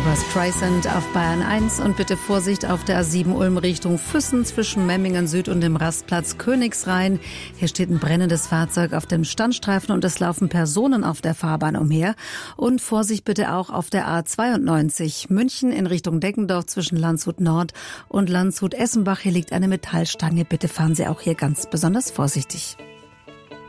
Barbra Streisand auf Bayern 1 und bitte Vorsicht auf der A7 Ulm Richtung Füssen zwischen Memmingen Süd und dem Rastplatz Königsrhein. Hier steht ein brennendes Fahrzeug auf dem Standstreifen und es laufen Personen auf der Fahrbahn umher. Und Vorsicht bitte auch auf der A92 München in Richtung Deggendorf zwischen Landshut Nord und Landshut Essenbach. Hier liegt eine Metallstange. Bitte fahren Sie auch hier ganz besonders vorsichtig.